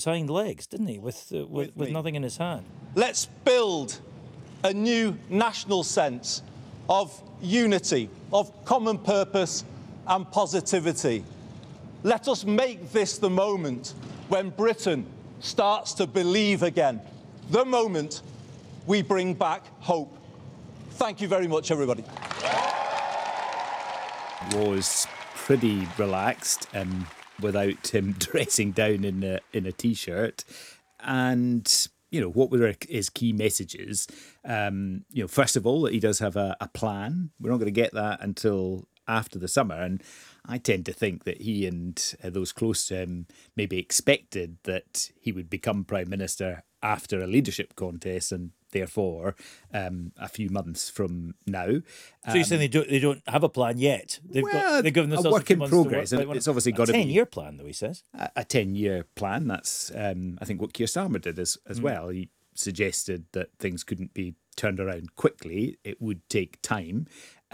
hind legs, didn't he, with nothing in his hand. Let's build a new national sense of unity, of common purpose and positivity. Let us make this the moment when Britain starts to believe again, the moment we bring back hope. Thank you very much, everybody. Was pretty relaxed without him dressing down in a T-shirt. And, what were his key messages? First of all, that he does have a plan. We're not going to get that until after the summer. And I tend to think that he and those close to him maybe expected that he would become Prime Minister after a leadership contest and therefore a few months from now. So you're saying they don't have a plan yet? They've given themselves a work in progress. To work, it's obviously got to be a 10-year plan, though, he says. A 10-year plan. That's, I think, what Keir Starmer did as well. He suggested that things couldn't be turned around quickly. It would take time.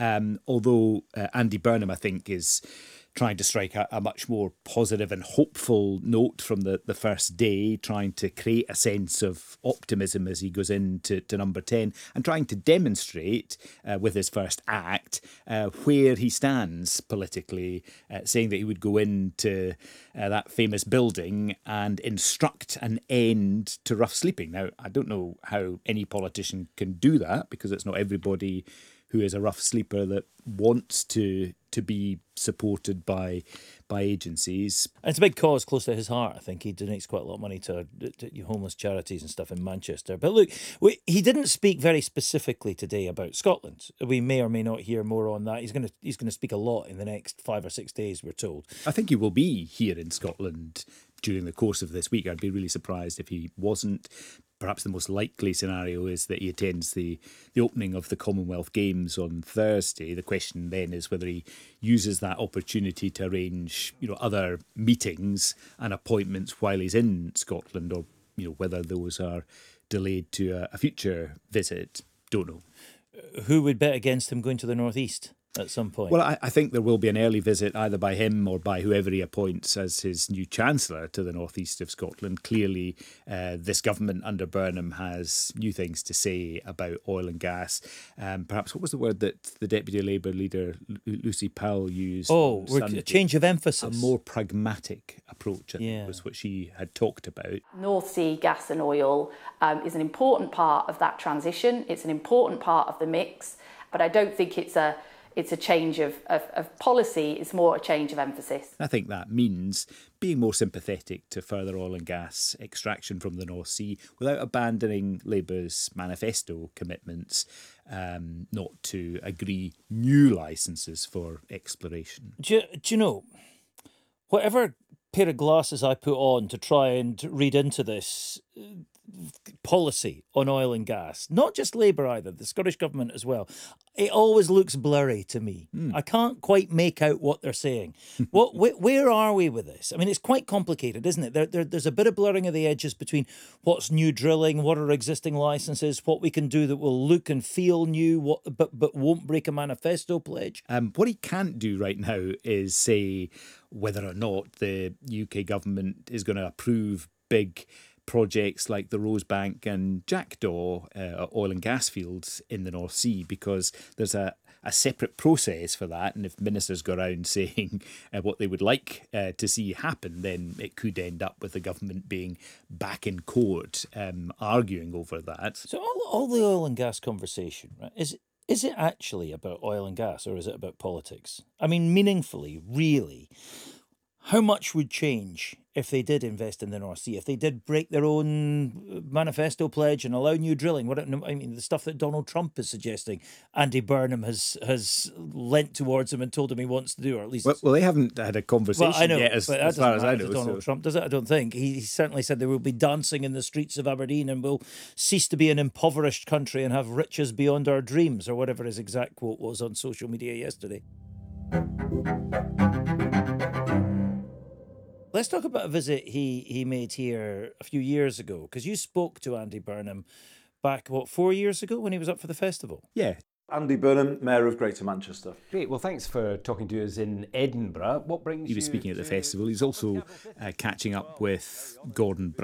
Although Andy Burnham, I think, is trying to strike a much more positive and hopeful note from the first day, trying to create a sense of optimism as he goes into number 10 and trying to demonstrate with his first act where he stands politically, saying that he would go into that famous building and instruct an end to rough sleeping. Now, I don't know how any politician can do that because it's not everybody who is a rough sleeper that wants to be supported by agencies. And it's a big cause close to his heart. I think he donates quite a lot of money to homeless charities and stuff in Manchester. But look, he didn't speak very specifically today about Scotland. We may or may not hear more on that. He's going to speak a lot in the next 5 or 6 days, we're told. I think he will be here in Scotland during the course of this week. I'd be really surprised if he wasn't. Perhaps the most likely scenario is that he attends the opening of the Commonwealth Games on Thursday. The question then is whether he uses that opportunity to arrange, other meetings and appointments while he's in Scotland, or whether those are delayed to a future visit. Don't know. Who would bet against him going to the North East at some point? Well, I think there will be an early visit either by him or by whoever he appoints as his new Chancellor to the North East of Scotland. Clearly, this government under Burnham has new things to say about oil and gas. Perhaps, what was the word that the Deputy Labour leader, Lucy Powell, used? A change of emphasis. A more pragmatic approach, I think, was what she had talked about. North Sea gas and oil is an important part of that transition. It's an important part of the mix, but I don't think it's a change of policy, it's more a change of emphasis. I think that means being more sympathetic to further oil and gas extraction from the North Sea without abandoning Labour's manifesto commitments not to agree new licences for exploration. Do you know, whatever pair of glasses I put on to try and read into this policy on oil and gas, not just Labour either, the Scottish Government as well, it always looks blurry to me. I can't quite make out what they're saying. Where are we with this? I mean, it's quite complicated, isn't it? There's a bit of blurring of the edges between what's new drilling, what are existing licences, what we can do that will look and feel new, but won't break a manifesto pledge. What he can't do right now is say whether or not the UK government is going to approve big projects like the Rosebank and Jackdaw oil and gas fields in the North Sea, because there's a separate process for that. And if ministers go around saying what they would like to see happen, then it could end up with the government being back in court arguing over that. So all the oil and gas conversation, right, is it actually about oil and gas, or is it about politics? I mean, meaningfully, really, how much would change if they did invest in the North Sea, if they did break their own manifesto pledge and allow new drilling? The stuff that Donald Trump is suggesting, Andy Burnham has lent towards him and told him he wants to do, or at least... Well, they haven't had a conversation yet, as far as I know. Donald Trump does it, I don't think. He certainly said they will be dancing in the streets of Aberdeen and will cease to be an impoverished country and have riches beyond our dreams, or whatever his exact quote was on social media yesterday. Let's talk about a visit he made here a few years ago, because you spoke to Andy Burnham back, 4 years ago when he was up for the festival? Yeah. Andy Burnham, Mayor of Greater Manchester. Great, well, thanks for talking to us in Edinburgh. What brings you... He was speaking at the festival. He's also catching up with Gordon Brown.